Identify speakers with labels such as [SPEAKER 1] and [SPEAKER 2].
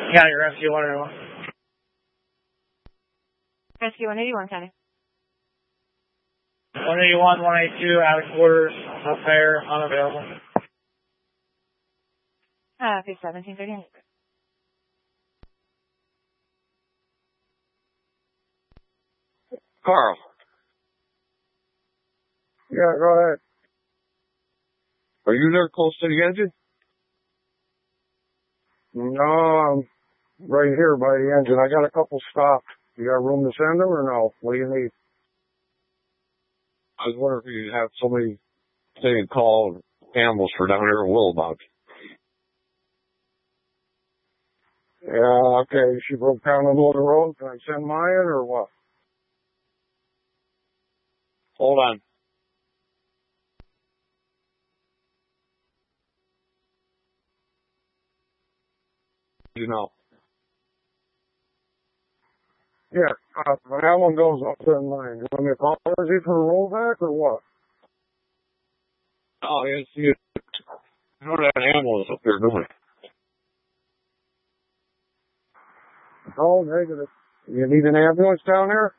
[SPEAKER 1] Yeah, your rescue 181.
[SPEAKER 2] Rescue 181, County.
[SPEAKER 1] 181, 182, out of quarters, up there, unavailable.
[SPEAKER 2] Okay, 1739.
[SPEAKER 3] Carl.
[SPEAKER 4] Yeah, go ahead.
[SPEAKER 3] Are you there close to the engine?
[SPEAKER 4] No, I'm right here by the engine. I got a couple stopped. You got room to send them or no? What do you need?
[SPEAKER 3] I was wondering if you'd have somebody say and call animals for down here in Wilmot.
[SPEAKER 4] Yeah, okay. She broke down the middle of the road. Can I send mine or what?
[SPEAKER 3] Hold on. You know.
[SPEAKER 4] Yeah, when that one goes, I'll send mine. You want me to call her for the rollback or what?
[SPEAKER 3] Oh, yes, you don't have animals up there, do we?
[SPEAKER 4] Oh, negative. You need an ambulance down there?